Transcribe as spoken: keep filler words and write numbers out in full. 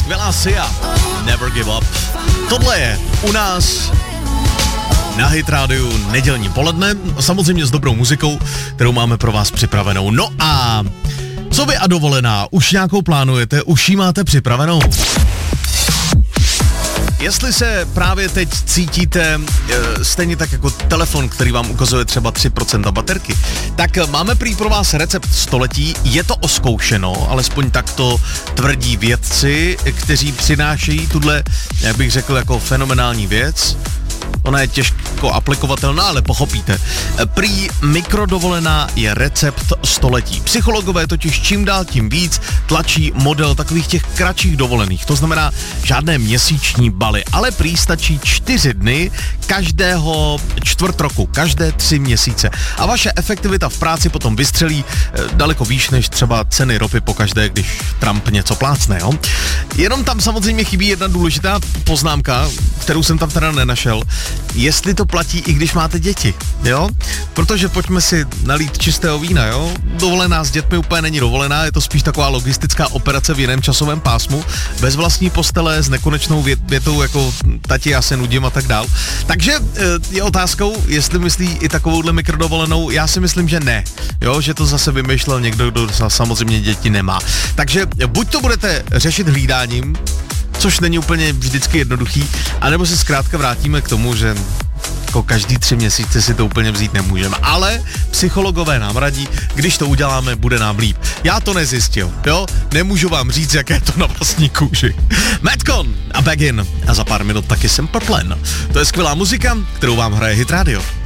skvělá Sia, Never Give Up. Tohle je u nás na Hit Rádiu nedělní poledne, samozřejmě s dobrou muzikou, kterou máme pro vás připravenou. No a co vy a dovolená, už nějakou plánujete, už ji máte připravenou? Jestli se právě teď cítíte e, stejně tak jako telefon, který vám ukazuje třeba tři procenta baterky, tak máme prý pro vás recept století, je to oskoušeno, alespoň tak to tvrdí vědci, kteří přinášejí tuhle, jak bych řekl, jako fenomenální věc. Ona je těžko aplikovatelná, ale pochopíte. Prý mikrodovolená je recept století. Psychologové totiž čím dál tím víc tlačí model takových těch kratších dovolených. To znamená žádné měsíční baly, ale prý stačí čtyři dny každého čtvrt roku, každé tři měsíce. A vaše efektivita v práci potom vystřelí eh, daleko výš než třeba ceny ropy pokaždé, když Trump něco plácne, jo? Jenom tam samozřejmě chybí jedna důležitá poznámka, kterou jsem tam teda nenašel. Jestli to platí, i když máte děti, jo? Protože pojďme si nalít čistého vína, jo? Dovolená s dětmi úplně není dovolená, je to spíš taková logistická operace v jiném časovém pásmu, bez vlastní postele, s nekonečnou větou jako tati, já se nudím a tak dál. Takže je otázkou, jestli myslí i takovouhle mikrodovolenou, já si myslím, že ne, jo? Že to zase vymýšlel někdo, kdo samozřejmě děti nemá. Takže buď to budete řešit hlídáním, což není úplně vždycky jednoduchý, anebo se zkrátka vrátíme k tomu, že jako každý tři měsíce si to úplně vzít nemůžeme. Ale psychologové nám radí, když to uděláme, bude nám líp. Já to nezjistil, jo? Nemůžu vám říct, jaké je to na vlastní kůži. Madcon a Begin a za pár minut taky Simple Plan. To je skvělá muzika, kterou vám hraje Hit Radio.